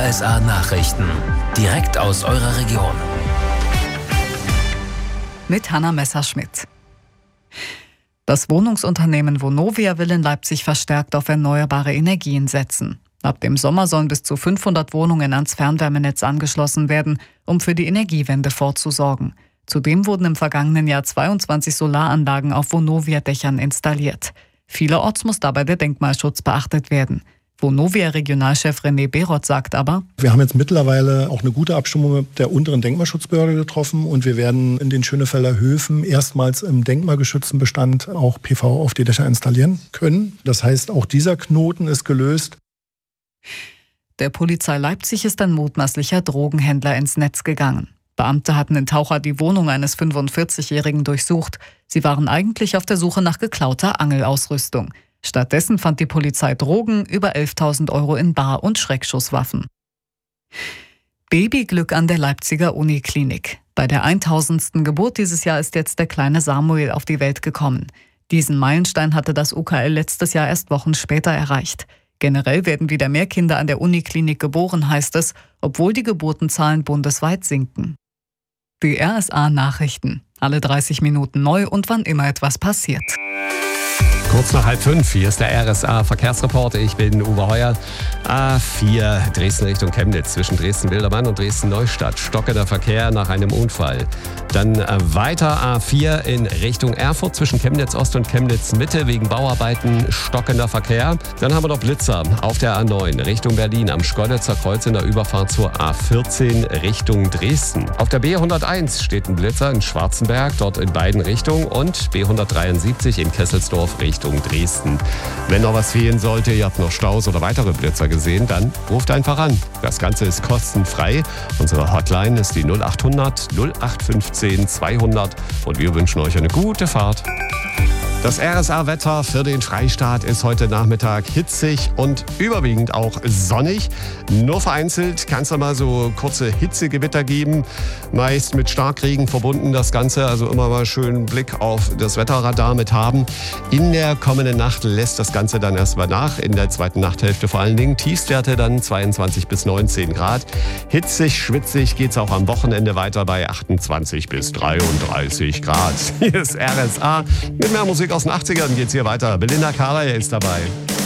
RSA Nachrichten. Direkt aus eurer Region. Mit Hanna Messerschmidt. Das Wohnungsunternehmen Vonovia will in Leipzig verstärkt auf erneuerbare Energien setzen. Ab dem Sommer sollen bis zu 500 Wohnungen ans Fernwärmenetz angeschlossen werden, um für die Energiewende vorzusorgen. Zudem wurden im vergangenen Jahr 22 Solaranlagen auf Vonovia-Dächern installiert. Vielerorts muss dabei der Denkmalschutz beachtet werden. Vonovia-Regionalchef René Beroth sagt aber: Wir haben jetzt mittlerweile auch eine gute Abstimmung mit der unteren Denkmalschutzbehörde getroffen und wir werden in den Schönefelder Höfen erstmals im denkmalgeschützten Bestand auch PV auf die Dächer installieren können. Das heißt, auch dieser Knoten ist gelöst. Der Polizei Leipzig ist ein mutmaßlicher Drogenhändler ins Netz gegangen. Beamte hatten in Taucher die Wohnung eines 45-Jährigen durchsucht. Sie waren eigentlich auf der Suche nach geklauter Angelausrüstung. Stattdessen fand die Polizei Drogen, über 11.000 Euro in Bar- und Schreckschusswaffen. Babyglück an der Leipziger Uniklinik. Bei der 1000. Geburt dieses Jahr ist jetzt der kleine Samuel auf die Welt gekommen. Diesen Meilenstein hatte das UKL letztes Jahr erst Wochen später erreicht. Generell werden wieder mehr Kinder an der Uniklinik geboren, heißt es, obwohl die Geburtenzahlen bundesweit sinken. Die RSA Nachrichten. Alle 30 Minuten neu und wann immer etwas passiert. Kurz nach 4:30, hier ist der RSA Verkehrsreporter. Ich bin Uwe Heuer. A4 Dresden Richtung Chemnitz zwischen Dresden-Wildermann und Dresden-Neustadt. Stockender Verkehr nach einem Unfall. Dann weiter A4 in Richtung Erfurt zwischen Chemnitz Ost und Chemnitz Mitte wegen Bauarbeiten stockender Verkehr. Dann haben wir noch Blitzer auf der A9 Richtung Berlin am Schkeuditzer Kreuz in der Überfahrt zur A14 Richtung Dresden. Auf der B101 steht ein Blitzer in Schwarzenberg, dort in beiden Richtungen, und B173 in Kesselsdorf Richtung Dresden. Wenn noch was fehlen sollte, ihr habt noch Staus oder weitere Blitzer gesehen, dann ruft einfach an. Das Ganze ist kostenfrei. Unsere Hotline ist die 0800 0815 200 und wir wünschen euch eine gute Fahrt. Das RSA-Wetter für den Freistaat ist heute Nachmittag hitzig und überwiegend auch sonnig. Nur vereinzelt kann es da mal so kurze Hitzegewitter geben, meist mit Starkregen verbunden das Ganze. Also immer mal schön Blick auf das Wetterradar mit haben. In der kommenden Nacht lässt das Ganze dann erstmal nach. In der zweiten Nachthälfte vor allen Dingen Tiefstwerte dann 22 bis 19 Grad. Hitzig, schwitzig geht es auch am Wochenende weiter bei 28 bis 33 Grad. Hier ist RSA mit mehr Musik aus den 80ern geht's hier weiter. Belinda Carlisle ist dabei.